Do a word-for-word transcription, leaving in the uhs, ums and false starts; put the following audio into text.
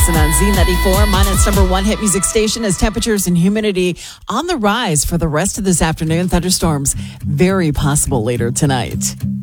Allison on Z ninety-four, Minet's number one hit music station, as temperatures and humidity on the rise for the rest of this afternoon. Thunderstorms very possible later tonight.